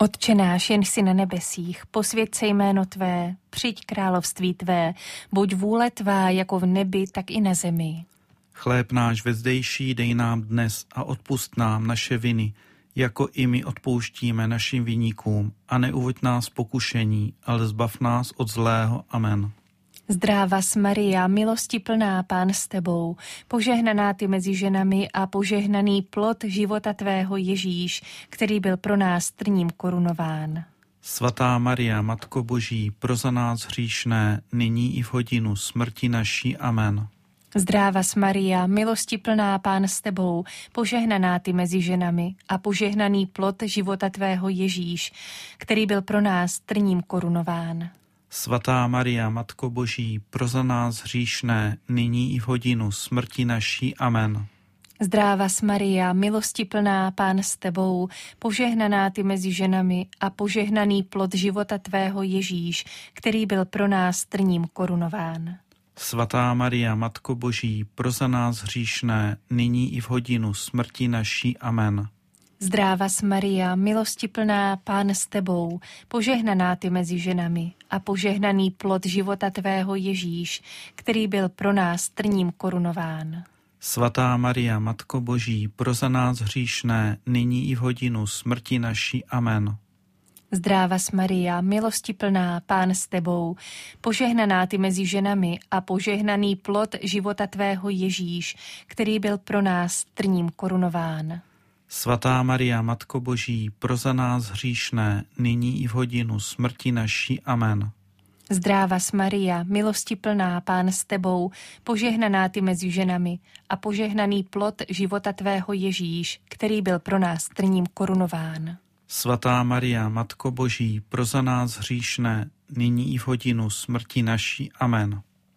Otče náš, jen jsi na nebesích, posvěť se jméno tvé, přijď království tvé, buď vůle tvá jako v nebi, tak i na zemi. Chléb náš vezdejší dej nám dnes a odpusť nám naše viny, jako i my odpouštíme našim viníkům, a neuvoď nás pokušení, ale zbav nás od zlého. Amen. Zdrávas Maria, milosti plná, Pán s tebou, požehnaná ty mezi ženami a požehnaný plod života tvého Ježíš, který byl pro nás trním korunován. Svatá Maria, Matko Boží, pro za nás hříšné, nyní i v hodinu smrti naší. Amen. Zdrávas Maria, milosti plná, Pán s tebou, požehnaná ty mezi ženami a požehnaný plod života tvého Ježíš, který byl pro nás trním korunován. Svatá Maria, Matko Boží, pro za nás hříšné, nyní i v hodinu smrti naší. Amen. Zdrávas Maria, milosti plná, Pán s tebou, požehnaná ty mezi ženami a požehnaný plod života tvého Ježíš, který byl pro nás trním korunován. Svatá Maria, Matko Boží, pro za nás hříšné, nyní i v hodinu smrti naší. Amen. Zdrávas Maria, milosti plná, Pán s tebou, požehnaná ty mezi ženami a požehnaný plod života tvého Ježíš, který byl pro nás trním korunován. Svatá Maria, Matko Boží, pro za nás hříšné, nyní i v hodinu smrti naší. Amen. Zdrávas Maria, milosti plná, Pán s tebou, požehnaná ty mezi ženami a požehnaný plod života tvého Ježíš, který byl pro nás trním korunován. Svatá Maria, Matko Boží, pro za nás hříšné, nyní i v hodinu smrti naší. Amen. Zdrávas Maria, milosti plná, Pán s tebou, požehnaná ty mezi ženami a požehnaný plod života tvého Ježíš, který byl pro nás trním korunován. Svatá Maria, Matko Boží, pro za nás hříšné, nyní i v hodinu smrti naší. Amen.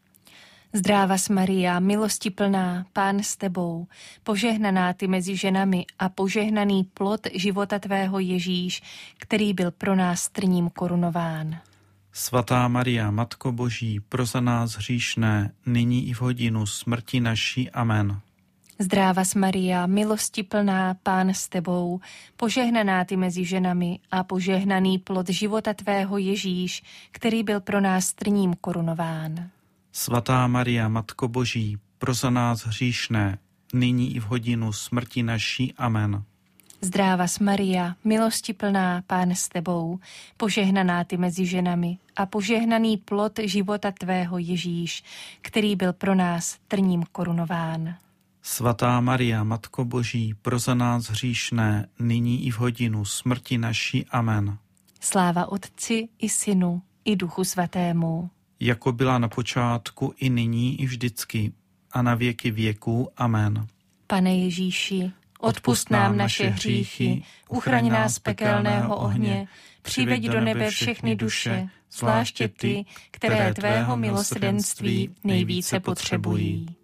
Zdrávas Maria, milosti plná, Pán s tebou, požehnaná ty mezi ženami a požehnaný plod života tvého Ježíš, který byl pro nás trním korunován. Svatá Maria, Matko Boží, pro za nás hříšné, nyní i v hodinu smrti naší. Amen. Zdrávas Maria, milosti plná, Pán s tebou, požehnaná ty mezi ženami a požehnaný plod života tvého Ježíš, který byl pro nás trním korunován. Svatá Maria, Matko Boží, pro za nás hříšné, nyní i v hodinu smrti naší. Amen. Zdrávas Maria, milosti plná, Pán s tebou, požehnaná ty mezi ženami a požehnaný plod života tvého Ježíš, který byl pro nás trním korunován. Svatá Maria, Matko Boží, pro za nás hříšné, nyní i v hodinu smrti naší. Amen. Sláva Otci i Synu i Duchu Svatému. Jako byla na počátku, i nyní, i vždycky, a na věky věků. Amen. Pane Ježíši, odpusť nám naše hříchy, uchraň nás z pekelného ohně, přiveď do nebe všechny duše, zvláště ty, které tvého milosrdenství nejvíce potřebují.